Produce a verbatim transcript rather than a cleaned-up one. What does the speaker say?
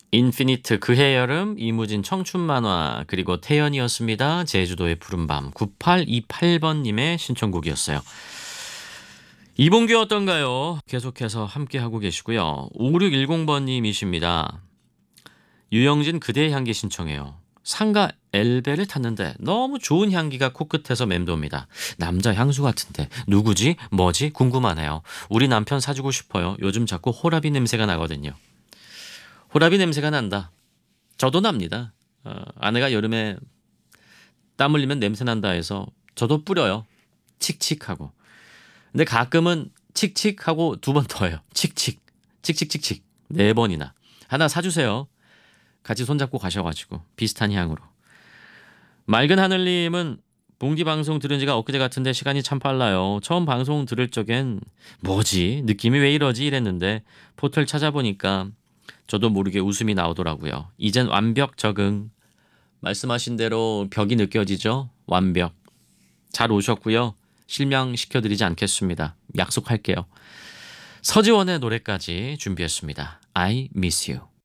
인피니트 그해 여름, 이무진 청춘 만화, 그리고 태연이었습니다. 제주도의 푸른밤. 구팔이팔 번님의 신청곡이었어요. 이봉규 어떤가요? 계속해서 함께하고 계시고요. 오육일공 번님이십니다. 유영진 그대의 향기 신청해요. 상가 엘베를 탔는데 너무 좋은 향기가 코끝에서 맴돕니다. 남자 향수 같은데 누구지? 뭐지? 궁금하네요. 우리 남편 사주고 싶어요. 요즘 자꾸 호라비 냄새가 나거든요. 호라비 냄새가 난다. 저도 납니다. 어, 아내가 여름에 땀 흘리면 냄새 난다 해서 저도 뿌려요. 칙칙하고. 근데 가끔은 칙칙하고 두 번 더 해요. 칙칙. 칙칙칙칙. 네 번이나. 하나 사주세요. 같이 손잡고 가셔가지고 비슷한 향으로. 맑은 하늘님은 봉디 방송 들은 지가 엊그제 같은데 시간이 참 빨라요. 처음 방송 들을 적엔 뭐지? 느낌이 왜 이러지? 이랬는데 포털 찾아보니까 저도 모르게 웃음이 나오더라고요. 이젠 완벽 적응. 말씀하신 대로 벽이 느껴지죠? 완벽. 잘 오셨고요. 실명시켜드리지 않겠습니다. 약속할게요. 서지원의 노래까지 준비했습니다. I miss you.